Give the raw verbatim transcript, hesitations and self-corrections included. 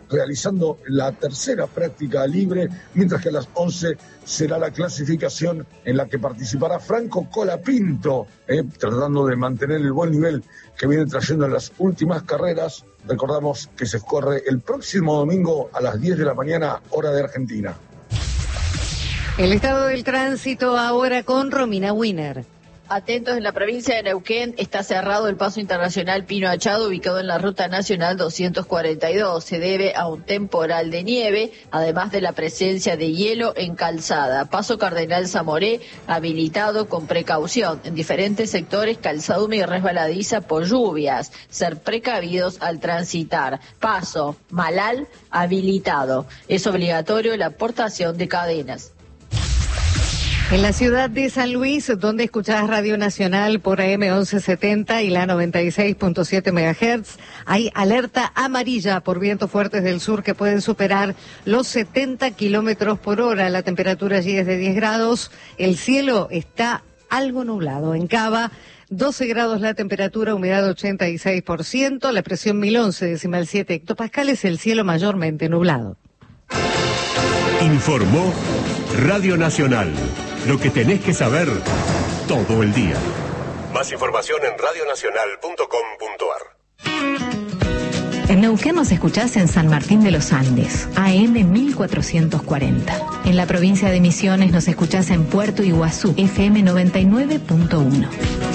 realizando la tercera práctica libre, mientras que a las once será la clasificación en la que participará Franco Colapinto, eh, tratando de mantener el buen nivel que viene trayendo en las últimas carreras. Recordamos que se corre el próximo domingo a las diez de la mañana, hora de Argentina. El estado del tránsito ahora con Romina Winner. Atentos, en la provincia de Neuquén está cerrado el paso internacional Pino Achado, ubicado en la ruta nacional doscientos cuarenta y dos. Se debe a un temporal de nieve, además de la presencia de hielo en calzada. Paso Cardenal Zamoré, habilitado con precaución. En diferentes sectores, calzada húmeda y resbaladiza por lluvias. Ser precavidos al transitar. Paso Malal, habilitado. Es obligatorio la portación de cadenas. En la ciudad de San Luis, donde escuchás Radio Nacional por A M once setenta y la noventa y seis punto siete megahertz, hay alerta amarilla por vientos fuertes del sur que pueden superar los setenta kilómetros por hora. La temperatura allí es de diez grados. El cielo está algo nublado. En Cava, doce grados la temperatura, humedad ochenta y seis por ciento, la presión mil once decimal siete hectopascales, el cielo mayormente nublado. Informó Radio Nacional. Lo que tenés que saber todo el día. Más información en radio nacional punto com punto ar. En Neuquén nos escuchás en San Martín de los Andes, A M mil cuatrocientos cuarenta. En la provincia de Misiones nos escuchás en Puerto Iguazú, F M noventa y nueve punto uno.